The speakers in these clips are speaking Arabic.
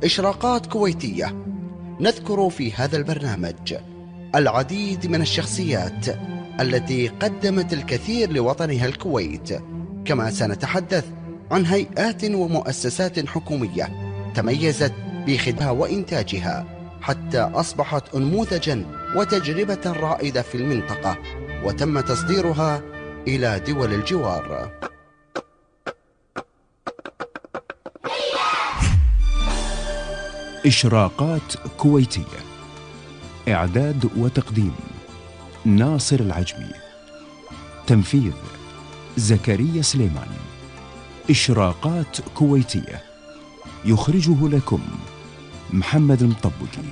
إشراقات كويتية. نذكر في هذا البرنامج العديد من الشخصيات التي قدمت الكثير لوطنها الكويت، كما سنتحدث عن هيئات ومؤسسات حكومية تميزت بخدمتها وإنتاجها حتى أصبحت أنموذجا وتجربة رائدة في المنطقة، وتم تصديرها إلى دول الجوار. إشراقات كويتية. إعداد وتقديم ناصر العجمي. تنفيذ زكريا سليمان. إشراقات كويتية يخرجه لكم محمد المطبقي.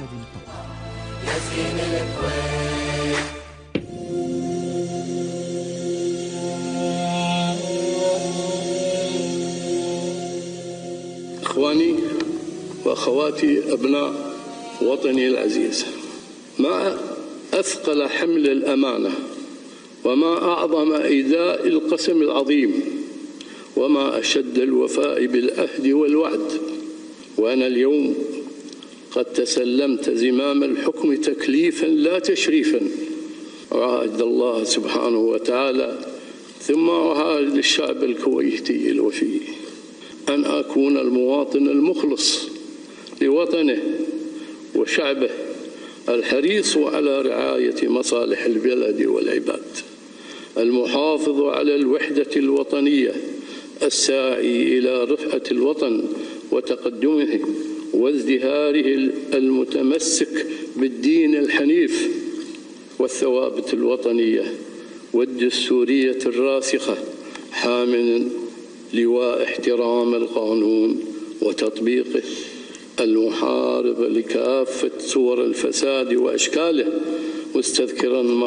إخواني وأخواتي أبناء وطني العزيز، ما أثقل حمل الأمانة، وما أعظم إيذاء القسم العظيم، وما أشد الوفاء بالعهد والوعد. وأنا اليوم قد تسلمت زمام الحكم تكليفا لا تشريفا، أعاهد الله سبحانه وتعالى ثم أعاهد الشعب الكويتي الوفي أن أكون المواطن المخلص لوطنه وشعبه، الحريص على رعاية مصالح البلد والعباد، المحافظ على الوحدة الوطنية، الساعي إلى رفعة الوطن وتقدمه وازدهاره، المتمسك بالدين الحنيف والثوابت الوطنية والدستورية الراسخة، حاملا لواء احترام القانون وتطبيقه، المحارب لكافة صور الفساد وأشكاله، مستذكرا